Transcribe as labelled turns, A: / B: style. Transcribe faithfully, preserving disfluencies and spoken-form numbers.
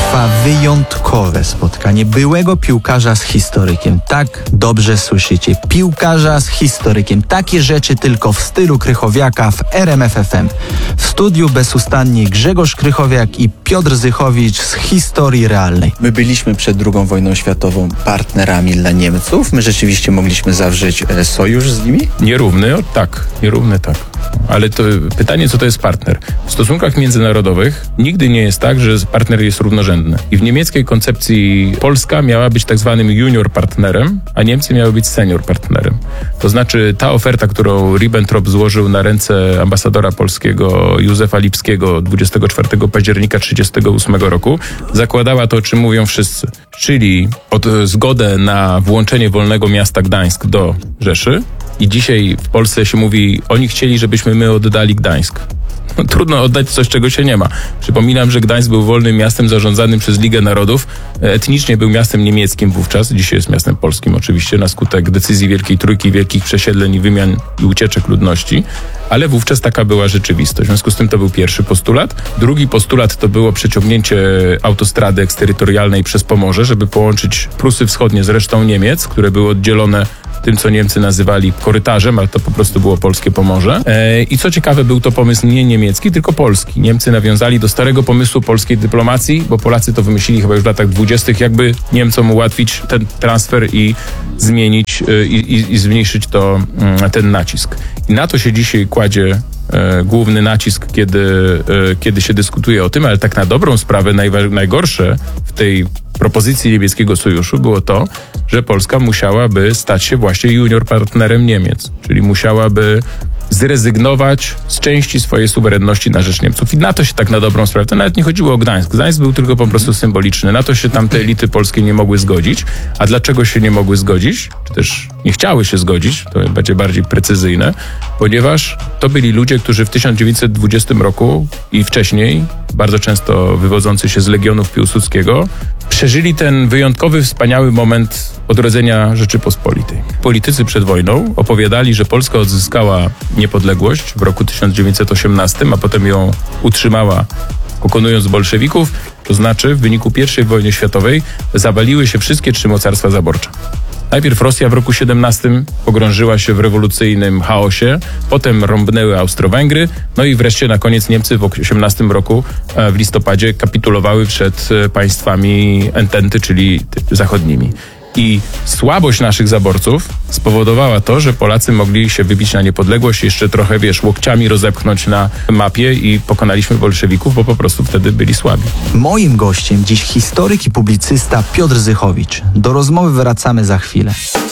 A: trwa wyjątkowe spotkanie byłego piłkarza z historykiem. Tak, dobrze słyszycie. Piłkarza z historykiem. Takie rzeczy tylko w stylu Krychowiaka w R M F F M. W studiu bezustannie Grzegorz Krychowiak i Piotr Zychowicz z historii realnej.
B: My byliśmy przed drugą wojną światową partnerami dla Niemców. My rzeczywiście mogliśmy zawrzeć e, sojusz z nimi?
C: Nierówny, o, tak. Nierówny, tak. Ale to pytanie, co to jest partner? W stosunkach międzynarodowych nigdy nie jest tak, że partner jest równorzędny. I w niemieckiej koncepcji Polska miała być tak zwanym junior partnerem, a Niemcy miały być senior partnerem. To znaczy ta oferta, którą Ribbentrop złożył na ręce ambasadora polskiego Józefa Lipskiego dwudziestego czwartego października tysiąc dziewięćset trzydziestego ósmego roku, zakładała to, o czym mówią wszyscy. Czyli od zgodę na włączenie wolnego miasta Gdańsk do Rzeszy. I dzisiaj w Polsce się mówi, oni chcieli, żebyśmy my oddali Gdańsk. No, trudno oddać coś, czego się nie ma. Przypominam, że Gdańsk był wolnym miastem zarządzanym przez Ligę Narodów. Etnicznie był miastem niemieckim wówczas. Dzisiaj jest miastem polskim oczywiście na skutek decyzji Wielkiej Trójki, wielkich przesiedleń i wymian i ucieczek ludności. Ale wówczas taka była rzeczywistość. W związku z tym to był pierwszy postulat. Drugi postulat to było przeciągnięcie autostrady eksterytorialnej przez Pomorze, żeby połączyć Prusy Wschodnie z resztą Niemiec, które były oddzielone tym, co Niemcy nazywali korytarzem, ale to po prostu było polskie Pomorze. E, I co ciekawe, był to pomysł nie niemiecki, tylko polski. Niemcy nawiązali do starego pomysłu polskiej dyplomacji, bo Polacy to wymyślili chyba już w latach dwudziestych, jakby Niemcom ułatwić ten transfer i zmienić y, i, i zmniejszyć to, y, ten nacisk. I na to się dzisiaj kładzie e, główny nacisk, kiedy, e, kiedy się dyskutuje o tym, ale tak na dobrą sprawę najwa- najgorsze w tej propozycji niemieckiego sojuszu było to, że Polska musiałaby stać się właśnie junior partnerem Niemiec, czyli musiałaby zrezygnować z części swojej suwerenności na rzecz Niemców. I na to się tak na dobrą sprawę, to nawet nie chodziło o Gdańsk. Gdańsk był tylko po prostu symboliczny. Na to się tamte elity polskie nie mogły zgodzić. A dlaczego się nie mogły zgodzić? Czy też nie chciały się zgodzić? To będzie bardziej precyzyjne. Ponieważ to byli ludzie, którzy w tysiąc dziewięćset dwudziestym roku i wcześniej, bardzo często wywodzący się z Legionów Piłsudskiego, przeżyli ten wyjątkowy, wspaniały moment odrodzenia Rzeczypospolitej. Politycy przed wojną opowiadali, że Polska odzyskała niepodległość w roku tysiąc dziewięćset osiemnastym, a potem ją utrzymała, pokonując bolszewików. To znaczy w wyniku pierwszej wojny światowej zawaliły się wszystkie trzy mocarstwa zaborcze. Najpierw Rosja w roku siedemnastym pogrążyła się w rewolucyjnym chaosie, potem rąbnęły Austro-Węgry, no i wreszcie na koniec Niemcy w osiemnastym roku w listopadzie kapitulowały przed państwami ententy, czyli zachodnimi. I słabość naszych zaborców spowodowała to, że Polacy mogli się wybić na niepodległość, jeszcze trochę, wiesz, łokciami rozepchnąć na mapie i pokonaliśmy bolszewików, bo po prostu wtedy byli słabi.
A: Moim gościem dziś historyk i publicysta Piotr Zychowicz. Do rozmowy wracamy za chwilę.